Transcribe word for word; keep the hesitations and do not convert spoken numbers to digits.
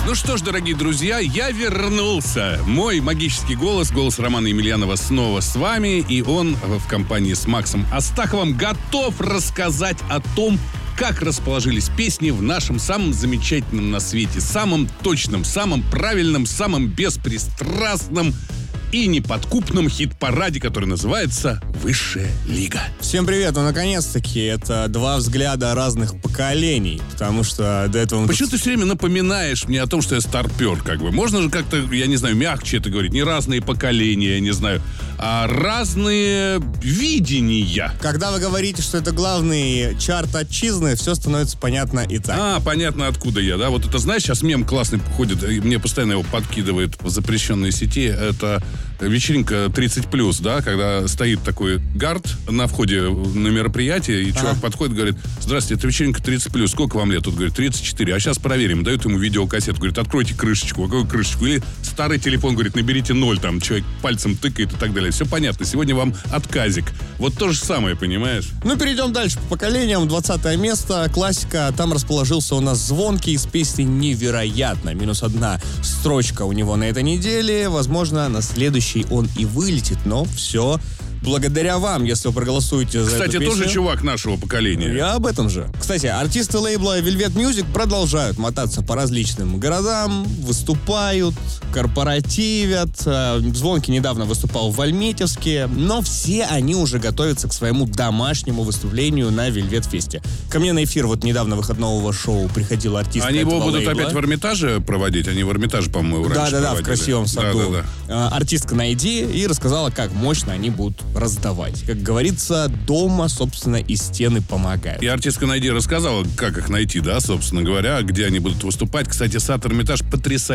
Ну что ж, дорогие друзья, я вернулся. Мой магический голос, голос Романа Емельянова снова с вами. И он в компании с Максом Астаховым готов рассказать о том, как расположились песни в нашем самом замечательном на свете, самом точном, самом правильном, самом беспристрастном и неподкупном хит-параде, который называется «Высшая лига». Всем привет, ну наконец-таки это два взгляда разных поколений, потому что до этого... Почему ты все время напоминаешь мне о том, что я старпер, как бы? Можно же как-то, я не знаю, мягче это говорить, не разные поколения, я не знаю, а разные видения. Когда вы говорите, что это главный чарт отчизны, все становится понятно и так. А, понятно, откуда я, да? Вот это, знаешь, сейчас мем классный ходит, и мне постоянно его подкидывают в запрещенной сети, это... вечеринка тридцать плюс, да, когда стоит такой гард на входе на мероприятие, и чувак ага. подходит и говорит: здравствуйте, это вечеринка тридцать плюс, сколько вам лет? Тут говорит: тридцать четыре, а сейчас проверим. Дают ему видеокассету, говорит: откройте крышечку. Какую крышечку? Или старый телефон, говорит: наберите ноль, там человек пальцем тыкает и так далее. Все понятно, сегодня вам отказик. Вот то же самое, понимаешь? Ну, перейдем дальше по поколениям. двадцатое место, классика. Там расположился у нас Звонкий с песней «Невероятно». Минус одна строчка у него на этой неделе. Возможно, на следующий он и вылетит, но все благодаря вам, если вы проголосуете за Кстати, эту песню. тоже чувак нашего поколения. Я об этом же. Кстати, артисты лейбла Velvet Music продолжают мотаться по различным городам, выступают, корпоративят. Звонкий недавно выступал в Альметьевске, но все они уже готовятся к своему домашнему выступлению на Velvet Фесте. Ко мне на эфир вот недавно выходного шоу приходил артист Они этого его будут лейбла. опять в Эрмитаже проводить? Они в Эрмитаже, по-моему, раньше Да-да-да, проводили. в красивом саду. Да, да, да. Артистка «Найди» и рассказала, как мощно они будут раздавать. Как говорится, дома, собственно, и стены помогают. И артистка «Найди» рассказала, как их найти, да, собственно говоря, где они будут выступать. Кстати, сад Эрмитаж потрясающий.